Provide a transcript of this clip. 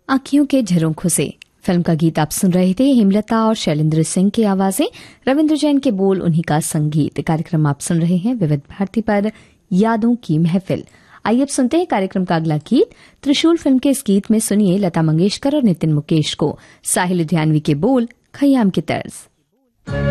आँखियों के झरोखों से फिल्म का गीत आप सुन रहे थे। हेमलता और शैलेंद्र सिंह की आवाजें, रविंद्र जैन के बोल, उन्हीं का संगीत। कार्यक्रम आप सुन रहे हैं विविध भारती पर, यादों की महफिल। आइए अब सुनते हैं कार्यक्रम का अगला गीत। त्रिशूल फिल्म के इस गीत में सुनिए लता मंगेशकर और नितिन मुकेश को, साहिल लुधियानवी के बोल, खयाम की तर्ज।